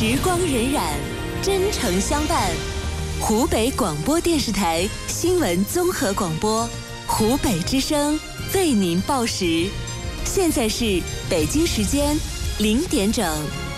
时光荏苒，真诚相伴。湖北广播电视台新闻综合广播，湖北之声为您报时。现在是北京时间0点整。